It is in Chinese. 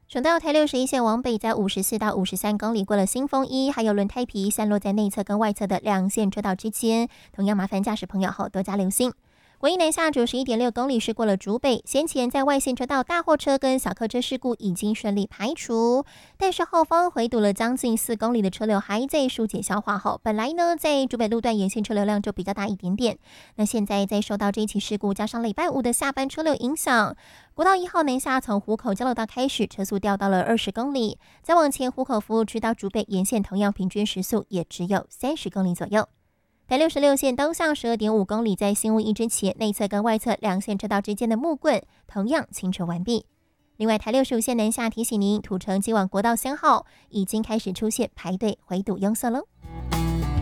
省道台61线往北在54到53公里，过了新丰一，还有轮胎皮散落在内侧跟外侧的两线车道之间，同样麻烦驾驶朋友后多加留心。国一南下91.6公里是过了竹北，先前在外线车道大货车跟小客车事故已经顺利排除，但是后方回堵了将近4公里的车流还在疏解消化后，本来呢在竹北路段沿线车流量就比较大一点点，那现在在受到这一起事故加上礼拜五的下班车流影响，国道1号南下从湖口交流道开始车速掉到了20公里，再往前湖口服务区到竹北沿线同样平均时速也只有30公里左右。台66线东向12.5公里，在新屋一之前内侧跟外侧两线车道之间的木棍同样清除完毕。另外，台65线南下提醒您，土城前往国道3号已经开始出现排队回堵拥塞喽。